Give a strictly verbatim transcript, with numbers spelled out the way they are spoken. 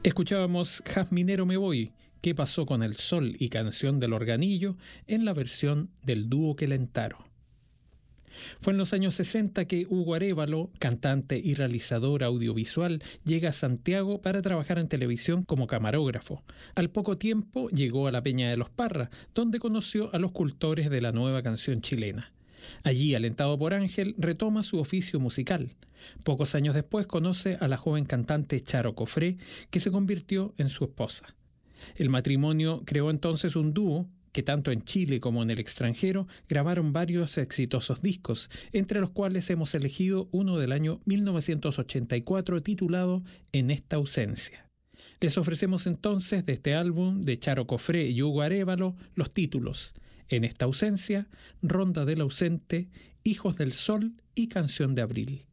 Escuchábamos Jazminero me voy, ¿qué pasó con el sol? Y Canción del Organillo en la versión del dúo Quelentaro. Fue en los años sesenta que Hugo Arévalo, cantante y realizador audiovisual, llega a Santiago para trabajar en televisión como camarógrafo. Al poco tiempo llegó a la Peña de los Parra, donde conoció a los cultores de la nueva canción chilena. Allí, alentado por Ángel, retoma su oficio musical. Pocos años después conoce a la joven cantante Charo Cofré, que se convirtió en su esposa. El matrimonio creó entonces un dúo que tanto en Chile como en el extranjero grabaron varios exitosos discos, entre los cuales hemos elegido uno del año mil novecientos ochenta y cuatro titulado En esta ausencia. Les ofrecemos entonces de este álbum de Charo Cofré y Hugo Arévalo los títulos En esta ausencia, Ronda del ausente, Hijos del sol y Canción de abril.